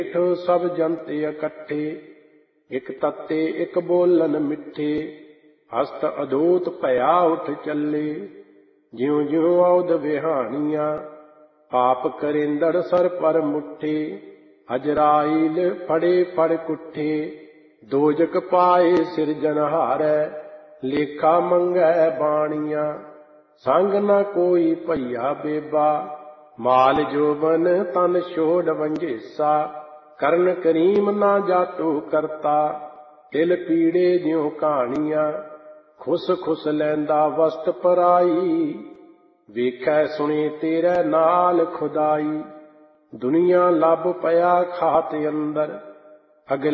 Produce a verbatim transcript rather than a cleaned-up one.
ਠੋ ਸਭ ਜੰਤੇ ਇਕੱਠੇ, ਇਕ ਤੱਤੇ ਇਕ ਬੋਲਨ ਮਿੱਠੇ। ਹਸਤ ਅਦੂਤ ਭਇਆ ਉਠ ਚੱਲੇ, ਜਿਉ ਜਿਉ ਔਦ ਵਿਹਾਣੀਆਂ। ਪਾਪ ਕਰੇਂਦੜ ਸਰ ਪਰ ਮੁੱਠੇ, ਅਜਰਾਈਲ ਫੜੇ ਫੜ ਕੁੱਠੇ। ਦੋਜਕ ਪਾਏ ਸਿਰਜਨਹਾਰੈ, ਲੇਖਾ ਮੰਗੈ ਬਾਣੀਆਂ। ਸੰਗ ਨ ਕੋਈ ਭਈਆ ਬੇਬਾ, ਮਾਲ ਜੋਬਨ ਤਨ ਛੋੜ ਵੰਝੇਸਾ। ਕਰਨ ਕਰੀਮ ਨਾ ਜਾਤੋ ਕਰਤਾ, ਤਿਲ ਪੀੜੇ ਜਿਉ ਕਹਾਣੀਆਂ। ਖੁਸ ਖੁਸ ਲੈਂਦਾ ਵਸਤ ਪਰਾਈ, ਵੇਖੈ ਸੁਣੇ ਤੇਰੇ ਨਾਲ ਖੁਦਾਈ। ਦੁਨੀਆ ਲੱਭ ਪਿਆ ਖਾਤ ਅੰਦਰ, ਅਗਲੇ